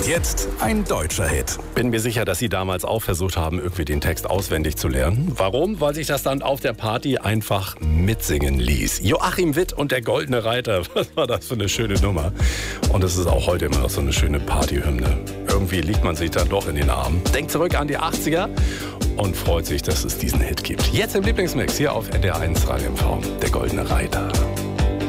Und jetzt ein deutscher Hit. Bin mir sicher, dass Sie damals auch versucht haben, irgendwie den Text auswendig zu lernen. Warum? Weil sich das dann auf der Party einfach mitsingen ließ. Joachim Witt und der Goldene Reiter. Was war das für eine schöne Nummer? Und es ist auch heute immer noch so eine schöne Partyhymne. Irgendwie liegt man sich dann doch in den Armen. Denkt zurück an die 80er und freut sich, dass es diesen Hit gibt. Jetzt im Lieblingsmix hier auf NDR1 Rhein-MV. Der Goldene Reiter.